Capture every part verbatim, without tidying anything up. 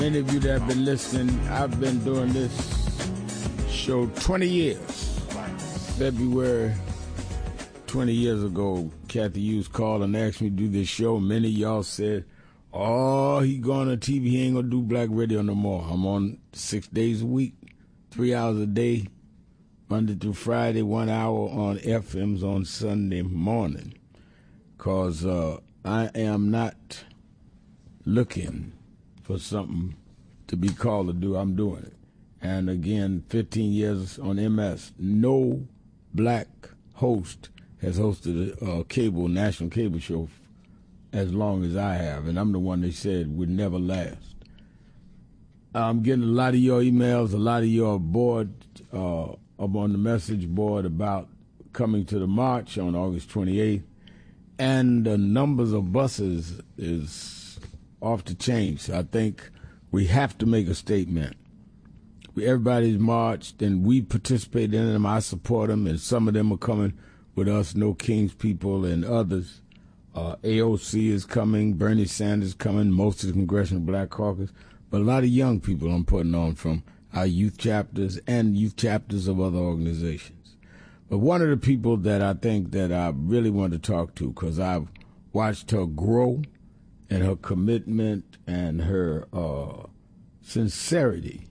Many of you that have been listening, I've been doing this show twenty years. February twenty years ago, Kathy Hughes called and asked me to do this show. Many of y'all said, oh, he going on T V, he ain't going to do black radio no more. I'm on six days a week, three hours a day, Monday through Friday, one hour on F Ms on Sunday morning. Because uh, I am not looking for something to be called to do. I'm doing it. And again, fifteen years on M S, no black host has hosted a, a cable, national cable show as long as I have. And I'm the one they said would never last. I'm getting a lot of your emails, a lot of your board uh, up on the message board about coming to the march on August twenty-eighth. And the numbers of buses is off the chain. So I think we have to make a statement. Everybody's marched, and we participate in them. I support them, and some of them are coming with us, No Kings people and others. Uh, A O C is coming, Bernie Sanders is coming, most of the Congressional Black Caucus. But a lot of young people I'm putting on from our youth chapters and youth chapters of other organizations. But one of the people that I think that I really want to talk to, because I've watched her grow and her commitment and her uh, sincerity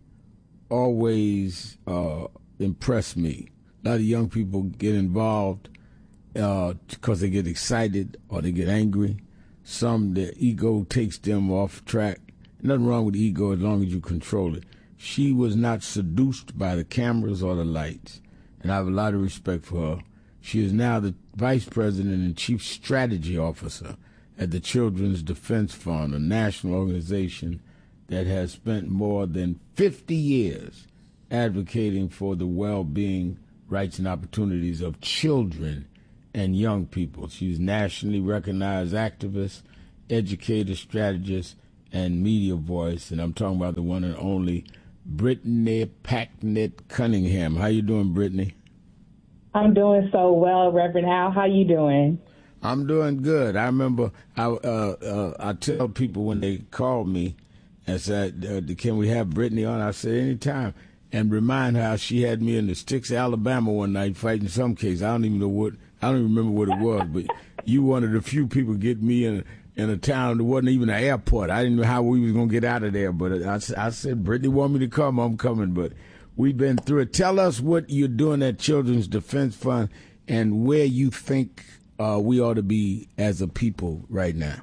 always uh, impress me. A lot of young people get involved because uh, they get excited or they get angry. Some, their ego takes them off track. Nothing wrong with ego as long as you control it. She was not seduced by the cameras or the lights, and I have a lot of respect for her. She is now the vice president and chief strategy officer at the Children's Defense Fund, a national organization that has spent more than fifty years advocating for the well-being, rights, and opportunities of children and young people. She's nationally recognized activist, educator, strategist, and media voice, and I'm talking about the one and only Brittany Packnett Cunningham. How you doing, Brittany? I'm doing so well, Reverend Al. How you doing? I'm doing good. I remember I uh, uh, I tell people when they call me and said, uh, can we have Brittany on? I said, anytime. And remind her how she had me in the sticks of Alabama one night fighting some case. I don't even know what, I don't even remember what it was, but you one of the few people get me in a, in a town that wasn't even an airport. I didn't know how we was going to get out of there, but I, I said, Brittany want me to come, I'm coming, but we've been through it. Tell us what you're doing at Children's Defense Fund and where you think uh, we ought to be as a people right now.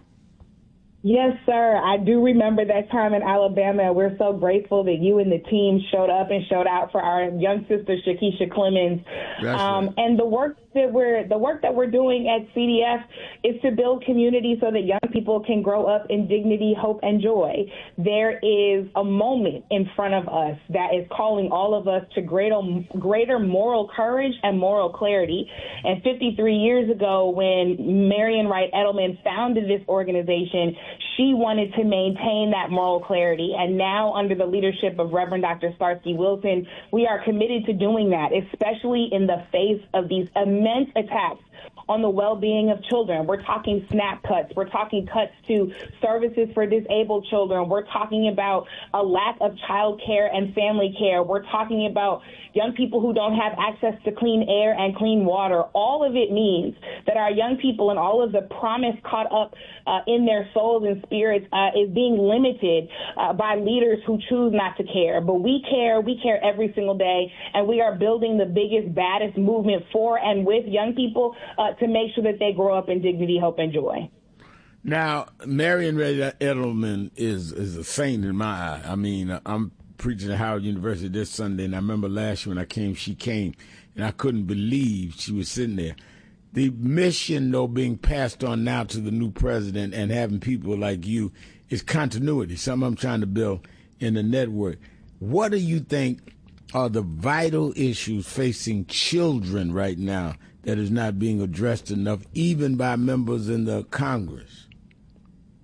Yes, sir. I do remember that time in Alabama. We're so grateful that you and the team showed up and showed out for our young sister, Shakisha Clemens. Um, right. And the work that we're the work that we're doing at C D F is to build community so that young people can grow up in dignity, hope, and joy. There is a moment in front of us that is calling all of us to greater, greater moral courage and moral clarity. And fifty-three years ago, when Marian Wright Edelman founded this organization, she wanted to maintain that moral clarity. And now, under the leadership of Reverend Doctor Starsky Wilson, we are committed to doing that, especially in the face of these immense attacks on the well-being of children. We're talking SNAP cuts. We're talking cuts to services for disabled children. We're talking about a lack of child care and family care. We're talking about young people who don't have access to clean air and clean water. All of it means that our young people and all of the promise caught up uh, in their souls and spirits uh, is being limited uh, by leaders who choose not to care. But we care. We care every single day, and we are building the biggest, baddest movement for and with young people uh, to make sure that they grow up in dignity, hope, and joy. Now, Marian Wright Edelman is, is a saint in my eye. I mean, I'm preaching at Howard University this Sunday, and I remember last year when I came, she came, and I couldn't believe she was sitting there. The mission, though, being passed on now to the new president and having people like you is continuity, something I'm trying to build in the network. What do you think are the vital issues facing children right now that is not being addressed enough, even by members in the Congress?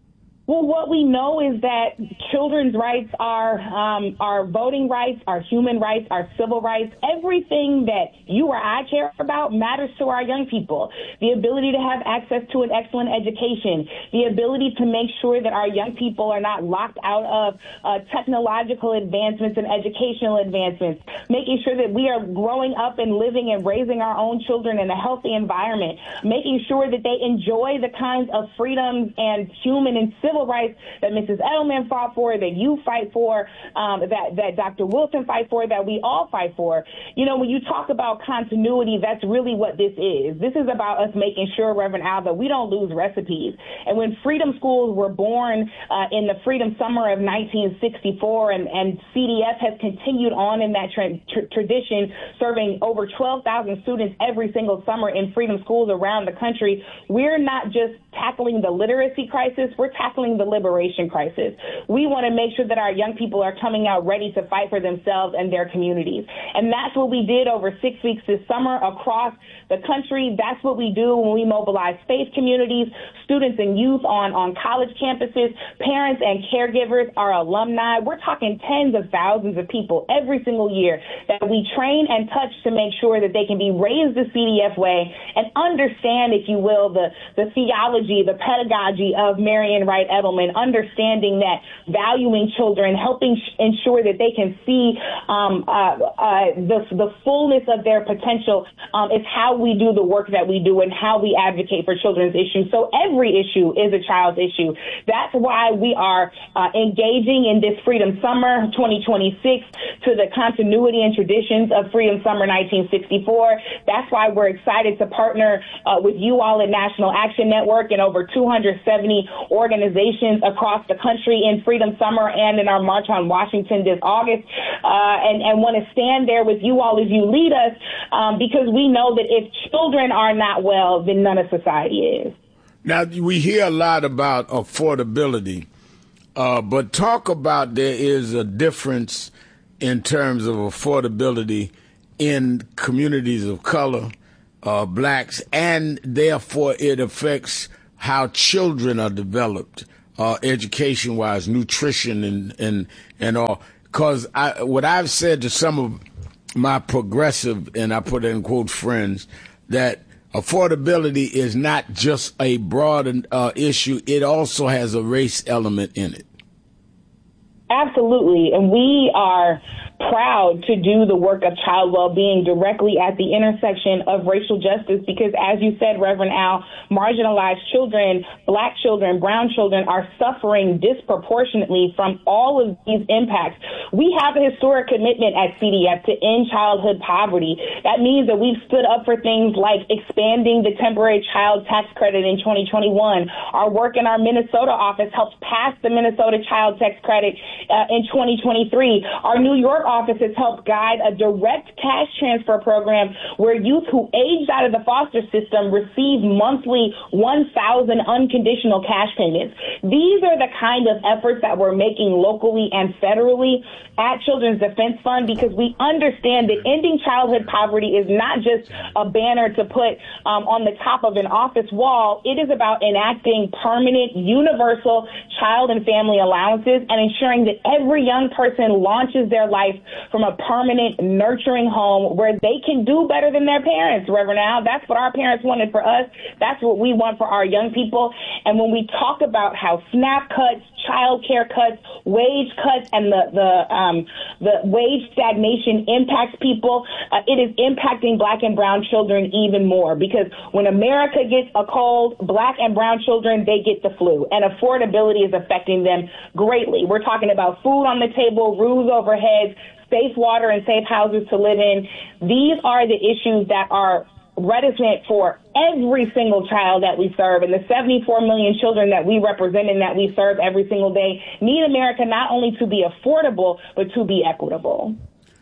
Well, what we know is that children's rights are um, our voting rights, our human rights, our civil rights. Everything that you or I care about matters to our young people. The ability to have access to an excellent education, the ability to make sure that our young people are not locked out of uh, technological advancements and educational advancements, making sure that we are growing up and living and raising our own children in a healthy environment, making sure that they enjoy the kinds of freedoms and human and civil rights that Missus Edelman fought for, that you fight for, um, that, that Doctor Wilson fights for, that we all fight for. You know, when you talk about continuity, that's really what this is. This is about us making sure, Reverend Al, that we don't lose recipes. And when freedom schools were born uh, in the Freedom Summer of nineteen sixty-four, and, and C D F has continued on in that tra- tra- tradition, serving over twelve thousand students every single summer in freedom schools around the country, we're not just tackling the literacy crisis, we're tackling the liberation crisis. We want to make sure that our young people are coming out ready to fight for themselves and their communities. And that's what we did over six weeks this summer across the country. That's what we do when we mobilize faith communities, students and youth on, on college campuses, parents and caregivers, our alumni. We're talking tens of thousands of people every single year that we train and touch to make sure that they can be raised the C D F way and understand, if you will, the, the theology, the pedagogy of Marian Wright Edelman, understanding that valuing children, helping sh- ensure that they can see um, uh, uh, the, the fullness of their potential um, is how we do the work that we do and how we advocate for children's issues. So every issue is a child's issue. That's why we are uh, engaging in this Freedom Summer twenty twenty-six to the continuity and traditions of Freedom Summer nineteen sixty-four. That's why we're excited to partner uh, with you all at National Action Network and over two hundred seventy organizations across the country in Freedom Summer and in our March on Washington this August, uh, and, and want to stand there with you all as you lead us, um, because we know that if children are not well, then none of society is. Now, we hear a lot about affordability, uh, but talk about there is a difference in terms of affordability in communities of color, uh, blacks, and therefore it affects how children are developed, uh, education-wise, nutrition and and and all. Because I, what I've said to some of my progressive, and I put it in quote, friends, that affordability is not just a broad uh, issue; it also has a race element in it. Absolutely, and we are proud to do the work of child well-being directly at the intersection of racial justice because, as you said, Reverend Al, marginalized children, black children, brown children are suffering disproportionately from all of these impacts. We have a historic commitment at C D F to end childhood poverty. That means that we've stood up for things like expanding the temporary child tax credit in twenty twenty-one. Our work in our Minnesota office helped pass the Minnesota child tax credit uh, in twenty twenty-three. Our New York office has helped guide a direct cash transfer program where youth who aged out of the foster system receive monthly one thousand unconditional cash payments. These are the kind of efforts that we're making locally and federally at Children's Defense Fund because we understand that ending childhood poverty is not just a banner to put um, on the top of an office wall. It is about enacting permanent, universal child and family allowances and ensuring that every young person launches their life from a permanent, nurturing home where they can do better than their parents, Reverend Al. That's what our parents wanted for us. That's what we want for our young people. And when we talk about how SNAP cuts, child care cuts, wage cuts, and the the um, the wage stagnation impacts people, uh, it is impacting black and brown children even more because when America gets a cold, black and brown children, they get the flu, and affordability is affecting them greatly. We're talking about food on the table, roofs over heads, safe water and safe houses to live in. These are the issues that are reticent for every single child that we serve, and the seventy-four million children that we represent and that we serve every single day need America not only to be affordable, but to be equitable.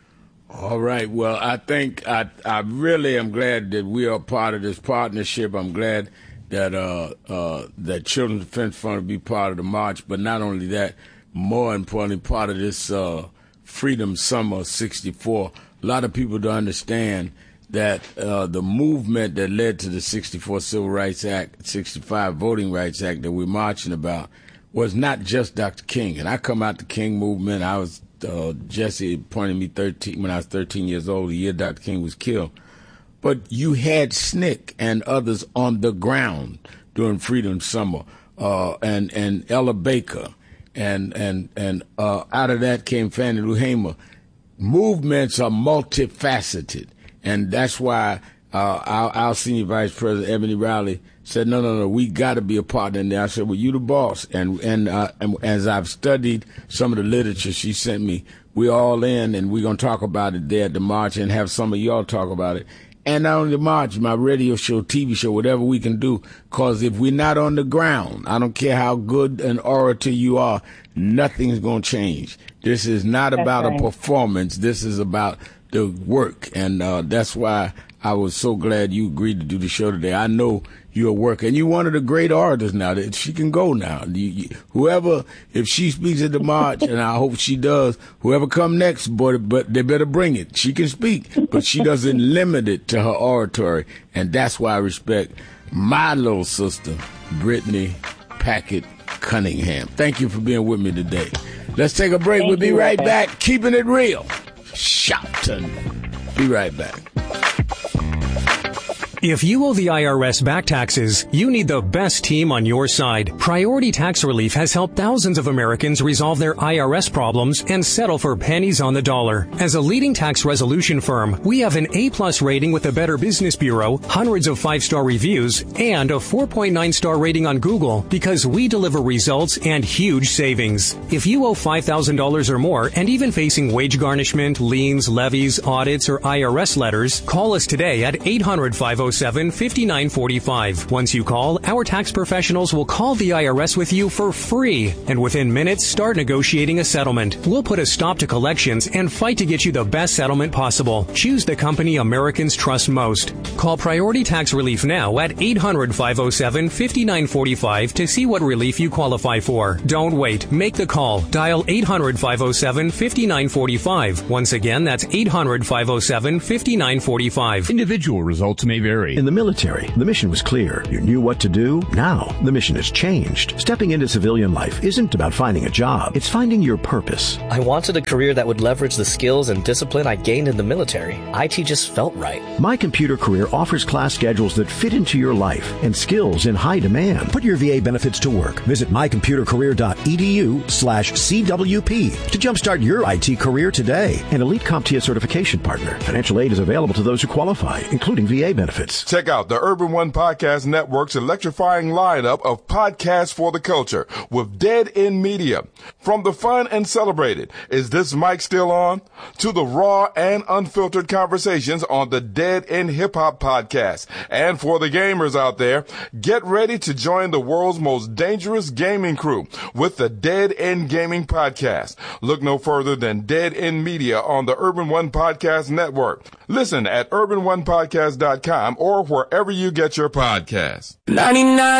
All right. Well, I think I, I really am glad that we are part of this partnership. I'm glad that uh, uh, that Children's Defense Fund will be part of the march, but not only that, more importantly, part of this uh, Freedom Summer sixty-four. A lot of people don't understand that uh, the movement that led to the sixty-four Civil Rights Act, sixty-five Voting Rights Act that we're marching about was not just Doctor King. And I come out the King movement. I was, uh, Jesse appointed me thirteen when I was thirteen years old, the year Doctor King was killed. But you had S N C C and others on the ground during Freedom Summer, uh, and, and Ella Baker. And, and, and, uh, out of that came Fannie Lou Hamer. Movements are multifaceted. And that's why, uh, our, our senior vice president, Ebony Riley, said, no, no, no, we got to be a partner in there. I said, well, you the boss. And, and, uh, and as I've studied some of the literature she sent me, we're all in, and we're going to talk about it there at the march and have some of y'all talk about it. And not only the march, my radio show, T V show, whatever we can do. Because if we're not on the ground, I don't care how good an orator you are, nothing's going to change. This is not that's about right. a performance. This is about the work. And uh, that's why I was so glad you agreed to do the show today. I know you're a worker, and you're one of the great orators now. That she can go now. You, you, whoever, if she speaks at the march, and I hope she does, whoever come next, boy, but they better bring it. She can speak, but she doesn't limit it to her oratory, and that's why I respect my little sister, Brittany Packett Cunningham. Thank you for being with me today. Let's take a break. Thank we'll be right Robert. back. Keeping it real. Shopton. Be right back. If you owe the I R S back taxes, you need the best team on your side. Priority Tax Relief has helped thousands of Americans resolve their I R S problems and settle for pennies on the dollar. As a leading tax resolution firm, we have an A-plus rating with the Better Business Bureau, hundreds of five-star reviews, and a four point nine star rating on Google because we deliver results and huge savings. If you owe five thousand dollars or more and even facing wage garnishment, liens, levies, audits, or I R S letters, call us today at eight hundred, five oh seven, five nine four five. Once you call, our tax professionals will call the I R S with you for free, and within minutes start negotiating a settlement. We'll put a stop to collections and fight to get you the best settlement possible. Choose the company Americans trust most. Call Priority Tax Relief now at eight hundred, five oh seven, five nine four five to see what relief you qualify for. Don't wait. Make the call. Dial eight hundred, five oh seven, five nine four five. Once again, that's eight hundred, five oh seven, five nine four five. Individual results may vary. In the military, the mission was clear. You knew what to do. Now, the mission has changed. Stepping into civilian life isn't about finding a job. It's finding your purpose. I wanted a career that would leverage the skills and discipline I gained in the military. I T just felt right. My Computer Career offers class schedules that fit into your life and skills in high demand. Put your V A benefits to work. Visit mycomputercareer.edu slash CWP to jumpstart your I T career today. An Elite CompTIA certification partner. Financial aid is available to those who qualify, including V A benefits. Check out the Urban One Podcast Network's electrifying lineup of podcasts for the culture with Dead End Media. From the fun and celebrated, Is This Mic Still On? To the raw and unfiltered conversations on the Dead End Hip Hop Podcast. And for the gamers out there, get ready to join the world's most dangerous gaming crew with the Dead End Gaming Podcast. Look no further than Dead End Media on the Urban One Podcast Network. Listen at urban one podcast dot com or wherever you get your podcasts. ninety-nine